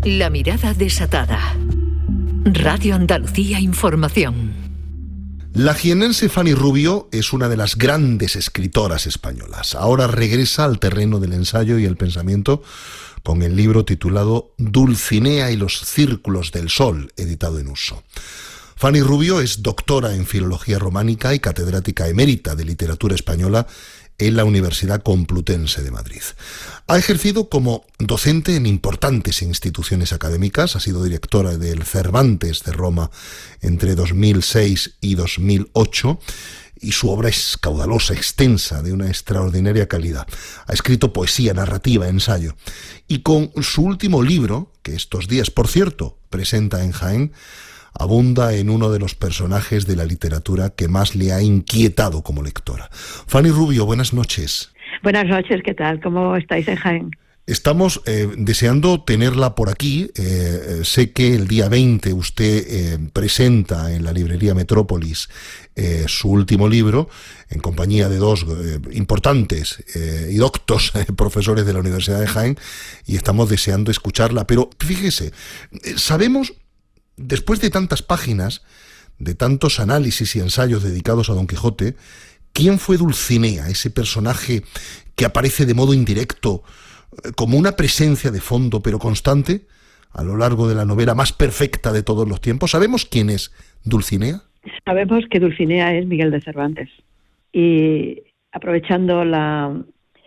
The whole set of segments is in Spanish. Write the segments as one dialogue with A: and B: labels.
A: La mirada desatada. Radio Andalucía Información.
B: La jienense Fanny Rubio es una de las grandes escritoras españolas. Ahora regresa al terreno del ensayo y el pensamiento con el libro titulado Dulcinea y los círculos del sol, editado en Uso. Fanny Rubio es doctora en Filología Románica y catedrática emérita de Literatura Española en la Universidad Complutense de Madrid. Ha ejercido como docente en importantes instituciones académicas, ha sido directora del Cervantes de Roma entre 2006 y 2008, y su obra es caudalosa, extensa, de una extraordinaria calidad. Ha escrito poesía, narrativa, ensayo. Y con su último libro, que estos días, por cierto, presenta en Jaén, abunda en uno de los personajes de la literatura que más le ha inquietado como lectora. Fanny Rubio, buenas noches.
C: Buenas noches, ¿qué tal? ¿Cómo estáis en Jaén?
B: Estamos deseando tenerla por aquí. Sé que el día 20 usted presenta en la librería Metrópolis su último libro, en compañía de dos importantes y doctos profesores de la Universidad de Jaén, y estamos deseando escucharla. Pero fíjese, sabemos, después de tantas páginas, de tantos análisis y ensayos dedicados a Don Quijote, ¿quién fue Dulcinea, ese personaje que aparece de modo indirecto, como una presencia de fondo pero constante a lo largo de la novela más perfecta de todos los tiempos? ¿Sabemos quién es Dulcinea?
C: Sabemos que Dulcinea es Miguel de Cervantes. Y aprovechando la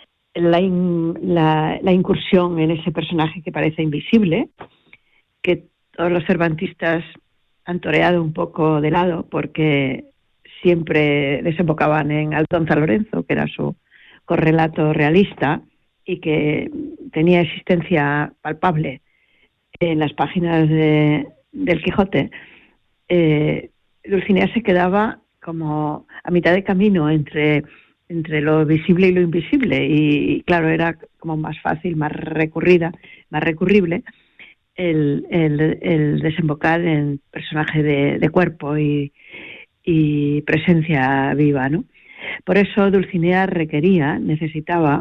C: incursión en ese personaje que parece invisible, que todos los cervantistas han toreado un poco de lado porque siempre desembocaban en Aldonza Lorenzo, que era su correlato realista y que tenía existencia palpable en las páginas del Quijote. Dulcinea se quedaba como a mitad de camino entre lo visible y lo invisible, y claro, era como más fácil, más recurrible el desembocar en personaje de cuerpo y presencia viva, ¿no? Por eso Dulcinea necesitaba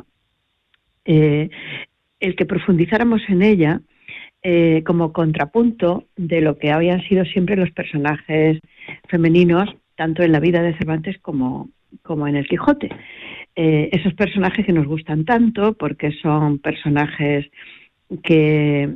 C: el que profundizáramos en ella como contrapunto de lo que habían sido siempre los personajes femeninos, tanto en la vida de Cervantes como en el Quijote. Esos personajes que nos gustan tanto porque son personajes que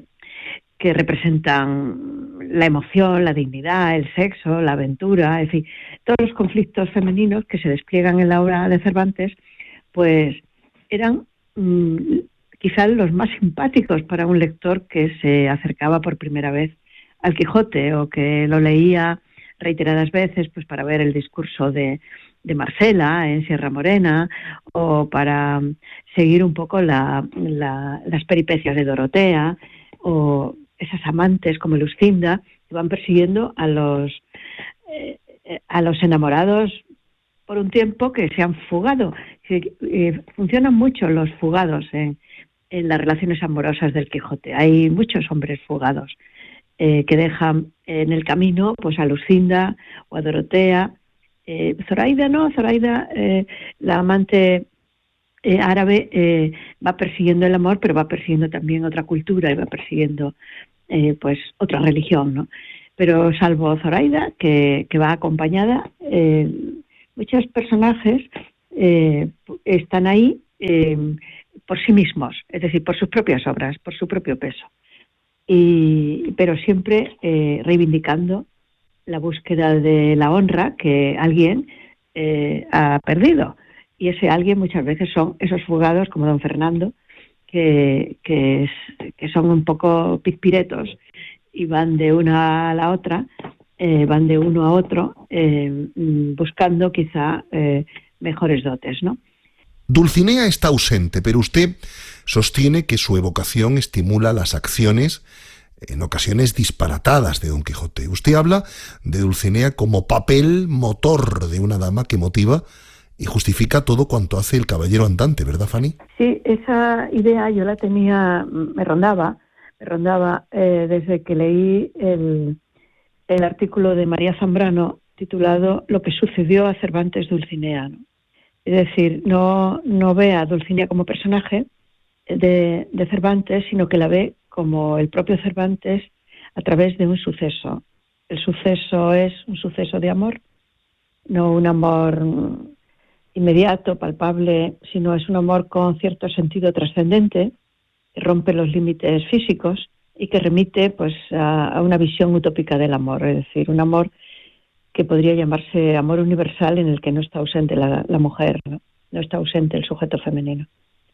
C: representan la emoción, la dignidad, el sexo, la aventura, en fin, todos los conflictos femeninos que se despliegan en la obra de Cervantes, pues eran quizá los más simpáticos para un lector que se acercaba por primera vez al Quijote o que lo leía reiteradas veces pues para ver el discurso de Marcela en Sierra Morena, o para seguir un poco las peripecias de Dorotea, o esas amantes como Luscinda que van persiguiendo a los enamorados por un tiempo que se han fugado. Funcionan mucho los fugados en las relaciones amorosas del Quijote. Hay muchos hombres fugados que dejan en el camino pues a Luscinda o a Dorotea. Zoraida, la amante árabe, va persiguiendo el amor, pero va persiguiendo también otra cultura y va persiguiendo pues otra religión, ¿no? Pero salvo Zoraida, que va acompañada, muchos personajes están ahí por sí mismos, es decir, por sus propias obras, por su propio peso, pero siempre reivindicando la búsqueda de la honra que alguien ha perdido. Y ese alguien muchas veces son esos fugados como don Fernando, que son un poco pizpiretos y van de una a la otra, van de uno a otro, buscando quizá mejores dotes, ¿no?
B: Dulcinea está ausente, pero usted sostiene que su evocación estimula las acciones, en ocasiones disparatadas, de Don Quijote. Usted habla de Dulcinea como papel motor de una dama que motiva y justifica todo cuanto hace el caballero andante, ¿verdad, Fanny?
C: Sí, esa idea yo la tenía, me rondaba desde que leí el artículo de María Zambrano titulado Lo que sucedió a Cervantes Dulcinea, ¿no? Es decir, no ve a Dulcinea como personaje de Cervantes, sino que la ve como el propio Cervantes, a través de un suceso. El suceso es un suceso de amor, no un amor inmediato, palpable, sino es un amor con cierto sentido trascendente, que rompe los límites físicos y que remite pues a una visión utópica del amor, es decir, un amor que podría llamarse amor universal, en el que no está ausente la mujer, no está ausente el sujeto femenino.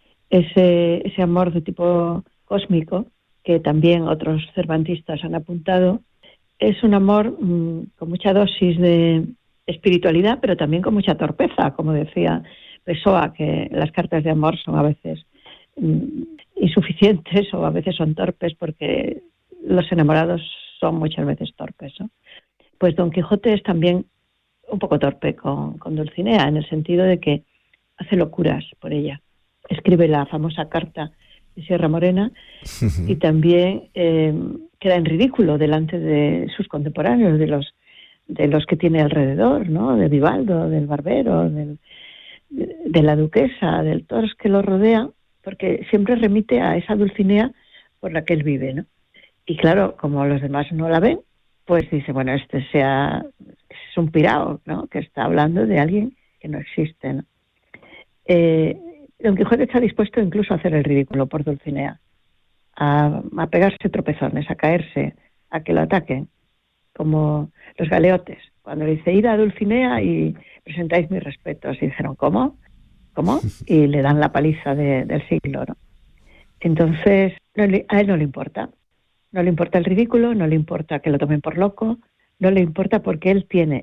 C: Ese amor de tipo cósmico, que también otros cervantistas han apuntado, es un amor con mucha dosis de espiritualidad, pero también con mucha torpeza, como decía Pessoa, que las cartas de amor son a veces insuficientes o a veces son torpes, porque los enamorados son muchas veces torpes, ¿no? Pues Don Quijote es también un poco torpe con Dulcinea, en el sentido de que hace locuras por ella. Escribe la famosa carta de Sierra Morena y también queda en ridículo delante de sus contemporáneos, de los que tiene alrededor, ¿no? De Vivaldo, del barbero, de la duquesa, de todos los que lo rodean, porque siempre remite a esa Dulcinea por la que él vive, ¿no? Y claro, como los demás no la ven, pues dice, bueno, es un pirao, ¿no? Que está hablando de alguien que no existe, ¿no? Don Quijote está dispuesto incluso a hacer el ridículo por Dulcinea, a pegarse tropezones, a caerse, a que lo ataquen, como los galeotes, cuando le dice, id a Dulcinea y presentáis mis respetos, y dijeron, ¿cómo? Y le dan la paliza del siglo, ¿no? Entonces, a él no le importa. No le importa el ridículo, no le importa que lo tomen por loco, no le importa, porque él tiene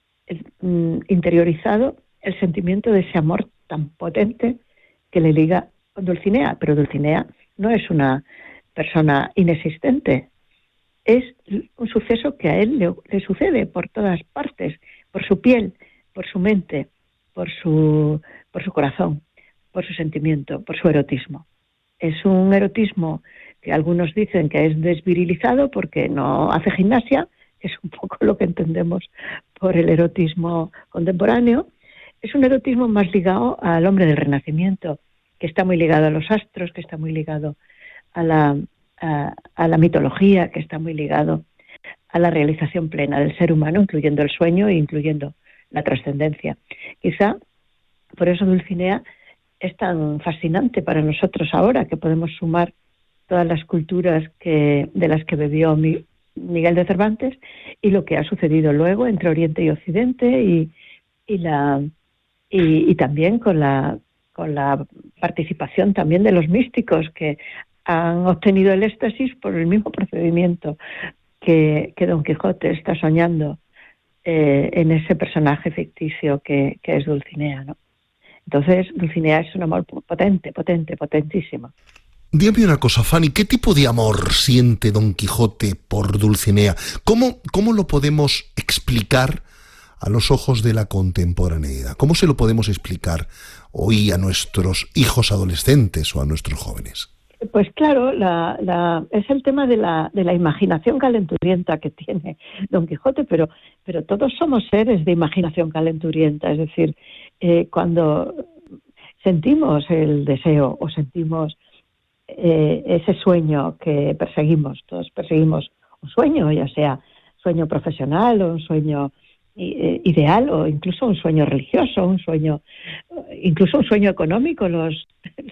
C: interiorizado el sentimiento de ese amor tan potente que le liga con Dulcinea. Pero Dulcinea no es una persona inexistente, es un suceso que a él le sucede por todas partes, por su piel, por su mente, por su corazón, por su sentimiento, por su erotismo. Es un erotismo que algunos dicen que es desvirilizado porque no hace gimnasia, que es un poco lo que entendemos por el erotismo contemporáneo. Es un erotismo más ligado al hombre del Renacimiento, que está muy ligado a los astros, que está muy ligado a la mitología, que está muy ligado a la realización plena del ser humano, incluyendo el sueño e incluyendo la trascendencia. Quizá por eso Dulcinea es tan fascinante para nosotros ahora, que podemos sumar todas las culturas de las que bebió Miguel de Cervantes y lo que ha sucedido luego entre Oriente y Occidente y también con la participación también de los místicos, que han obtenido el éxtasis por el mismo procedimiento que Don Quijote está soñando en ese personaje ficticio que es Dulcinea, ¿no? Entonces, Dulcinea es un amor potente, potentísimo.
B: Dígame una cosa, Fanny, ¿qué tipo de amor siente Don Quijote por Dulcinea? ¿Cómo lo podemos explicar a los ojos de la contemporaneidad? ¿Cómo se lo podemos explicar hoy a nuestros hijos adolescentes o a nuestros jóvenes?
C: Pues claro, es el tema de la imaginación calenturienta que tiene Don Quijote, pero todos somos seres de imaginación calenturienta, es decir, cuando sentimos el deseo o sentimos ese sueño que perseguimos, todos perseguimos un sueño, ya sea sueño profesional o un sueño ideal o incluso un sueño religioso, incluso un sueño económico. Los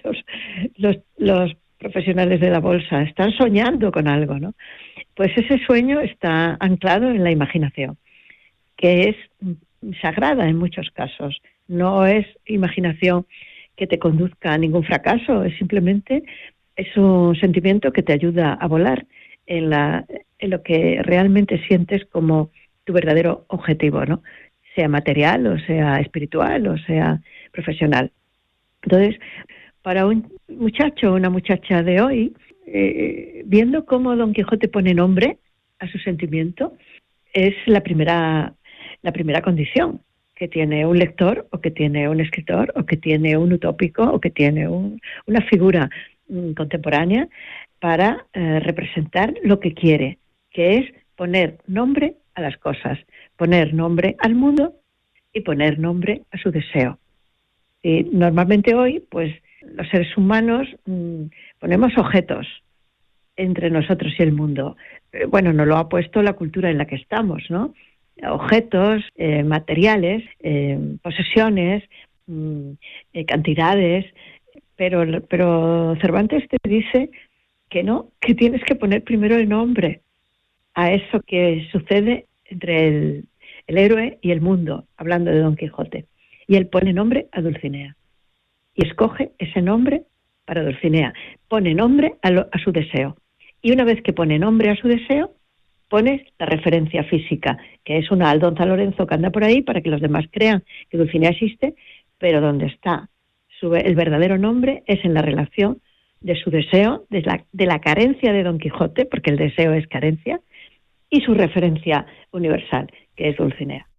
C: profesionales de la bolsa están soñando con algo, ¿no? Pues ese sueño está anclado en la imaginación, que es sagrada en muchos casos. No es imaginación que te conduzca a ningún fracaso, es un sentimiento que te ayuda a volar en lo que realmente sientes como tu verdadero objetivo, ¿no? Sea material o sea espiritual o sea profesional. Entonces, para un muchacho o una muchacha de hoy, viendo cómo Don Quijote pone nombre a su sentimiento, es la primera condición que tiene un lector o que tiene un escritor o que tiene un utópico o que tiene una figura contemporánea para representar lo que quiere, que es poner nombre a las cosas, poner nombre al mundo y poner nombre a su deseo. Y normalmente hoy, pues los seres humanos ponemos objetos entre nosotros y el mundo? Bueno, nos lo ha puesto la cultura en la que estamos, ¿no? Objetos, materiales, posesiones, cantidades, pero Cervantes te dice que no, que tienes que poner primero el nombre a eso que sucede entre el héroe y el mundo, hablando de Don Quijote. Y él pone nombre a Dulcinea. Y escoge ese nombre para Dulcinea. Pone nombre a su deseo. Y una vez que pone nombre a su deseo, pones la referencia física, que es una Aldonza Lorenzo que anda por ahí para que los demás crean que Dulcinea existe, pero donde está el verdadero nombre es en la relación de su deseo, de la carencia de Don Quijote, porque el deseo es carencia, y su referencia universal, que es Dulcinea.